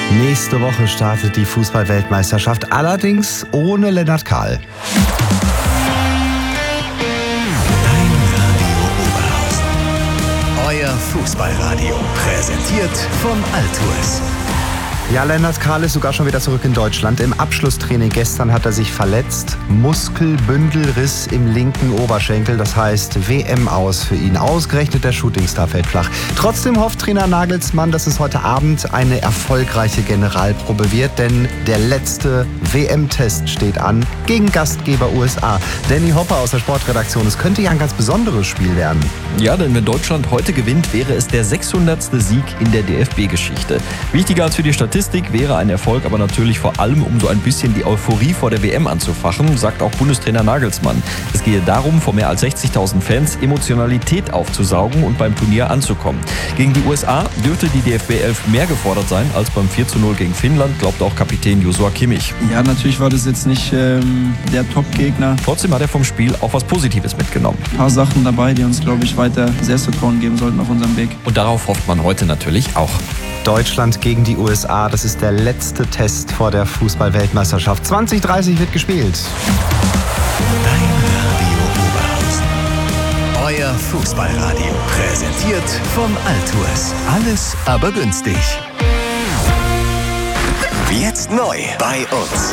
Nächste Woche startet die Fußball-Weltmeisterschaft, allerdings ohne Lennart Kahl. Dein Radio Oberhausen. Euer Fußballradio. Präsentiert von Altues. Ja, Lennart Kahl ist sogar schon wieder zurück in Deutschland. Im Abschlusstraining gestern hat er sich verletzt. Muskelbündelriss im linken Oberschenkel. Das heißt WM aus für ihn. Ausgerechnet der Shootingstar fällt flach. Trotzdem hofft Trainer Nagelsmann, dass es heute Abend eine erfolgreiche Generalprobe wird. Denn der letzte WM-Test steht an gegen Gastgeber USA. Danny Hopper aus der Sportredaktion. Es könnte ja ein ganz besonderes Spiel werden. Ja, denn wenn Deutschland heute gewinnt, wäre es der 600. Sieg in der DFB-Geschichte. Wichtiger als für die Statistik wäre ein Erfolg, aber natürlich vor allem, um so ein bisschen die Euphorie vor der WM anzufachen, sagt auch Bundestrainer Nagelsmann. Es gehe darum, vor mehr als 60.000 Fans Emotionalität aufzusaugen und beim Turnier anzukommen. Gegen die USA dürfte die DFB 11 mehr gefordert sein als beim 4:0 gegen Finnland, glaubt auch Kapitän Joshua Kimmich. Ja, natürlich war das jetzt nicht der Top-Gegner. Trotzdem hat er vom Spiel auch was Positives mitgenommen. Ein paar Sachen dabei, die uns, glaube ich, weiter Selbstvertrauen geben sollten auf unserem Weg. Und darauf hofft man heute natürlich auch. Deutschland gegen die USA, das ist der letzte Test vor der Fußball-Weltmeisterschaft. 2030 wird gespielt. Dein Radio Oberhausen. Euer Fußballradio. Präsentiert von Altues. Alles aber günstig. Jetzt neu bei uns.